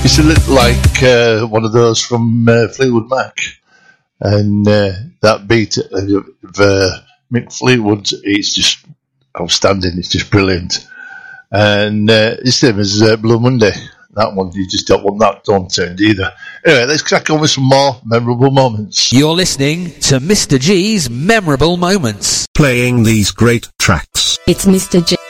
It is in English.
It's a little like one of those from Fleetwood Mac, and that beat of Mick Fleetwood, it's just outstanding. It's just brilliant, and it's the same as Blue Monday. That one, you just don't want that turned either. Anyway, let's crack on with some more memorable moments. You're listening to Mr. G's Memorable Moments. Playing these great tracks. It's Mr. G.